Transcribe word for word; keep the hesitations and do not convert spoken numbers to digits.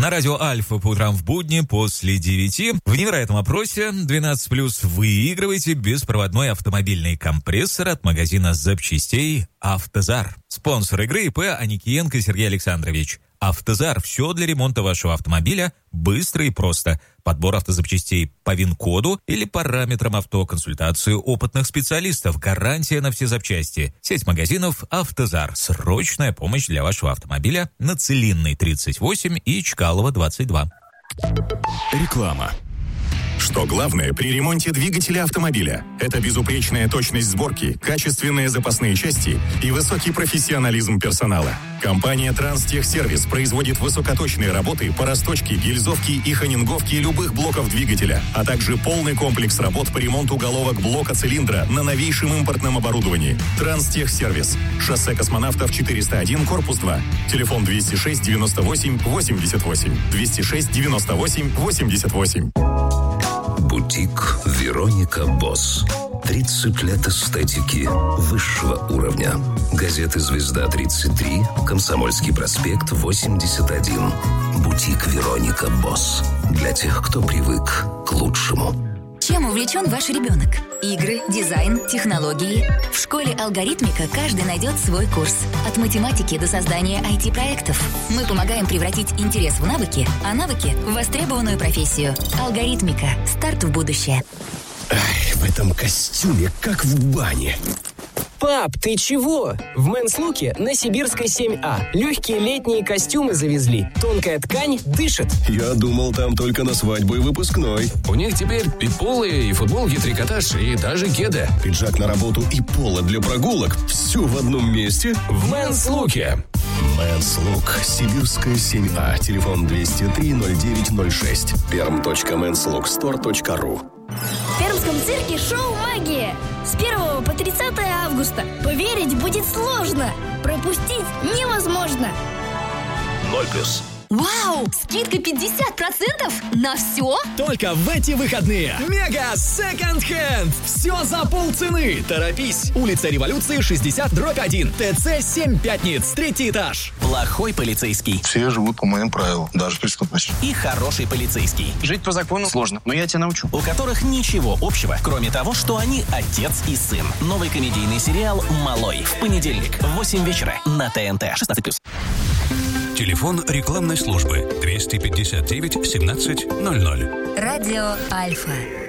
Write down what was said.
На радио Альфа по утрам в будни после девяти. В невероятном опросе двенадцать плюс выигрывайте беспроводной автомобильный компрессор от магазина запчастей «Автозар». Спонсор игры ИП Аникиенко Сергей Александрович. «Автозар» – все для ремонта вашего автомобиля быстро и просто. Подбор автозапчастей по ВИН-коду или параметрам авто, консультацию опытных специалистов, гарантия на все запчасти. Сеть магазинов «Автозар». Срочная помощь для вашего автомобиля на Целинной тридцать восемь и Чкалова двадцать два. Реклама. Что главное при ремонте двигателя автомобиля? Это безупречная точность сборки, качественные запасные части и высокий профессионализм персонала. Компания «Транстехсервис» производит высокоточные работы по расточке, гильзовке и хонинговке любых блоков двигателя, а также полный комплекс работ по ремонту головок блока цилиндра на новейшем импортном оборудовании. «Транстехсервис». Шоссе Космонавтов четыреста один, корпус два. Телефон двести шесть девяносто восемь восемьдесят восемь. двести шесть девяносто восемь восемьдесят восемь. Бутик «Вероника Босс». тридцать лет эстетики высшего уровня. Газеты «Звезда тридцать три», «Комсомольский проспект восемьдесят один». Бутик «Вероника Босс». Для тех, кто привык к лучшему. Чем увлечен ваш ребенок? Игры, дизайн, технологии. В школе «Алгоритмика» каждый найдет свой курс. От математики до создания ай ти-проектов. Мы помогаем превратить интерес в навыки, а навыки в востребованную профессию. «Алгоритмика». Старт в будущее. Ай, в этом костюме, как в бане. Пап, ты чего? В Men's Look на Сибирской семь А легкие летние костюмы завезли. Тонкая ткань дышит. Я думал, там только на свадьбу и выпускной. У них теперь и поло, и футболки, трикотаж, и даже кеды. Пиджак на работу и поло для прогулок. Все в одном месте. В Men's Look. Men's Look. Сибирская семь А. Телефон двести три ноль девять ноль шесть. перм точка мэнс лук стор точка ру. В Пермском цирке шоу «Магия». С первого по тридцатое августа. Поверить будет сложно. Пропустить невозможно. Ноль плюс. Вау! Скидка пятьдесят процентов на все? Только в эти выходные. Мега Секонд Хенд. Все за полцены. Торопись. Улица Революции, шестьдесят, дробь один. ТЦ семь Пятниц. Третий этаж. Плохой полицейский. Все живут по моим правилам, даже преступность. И хороший полицейский. Жить по закону сложно, но я тебя научу. У которых ничего общего, кроме того, что они отец и сын. Новый комедийный сериал «Малой». В понедельник в восемь вечера на ТНТ. шестнадцать плюс. Телефон рекламной службы двести пятьдесят девять семнадцать ноль ноль. Радио Альфа.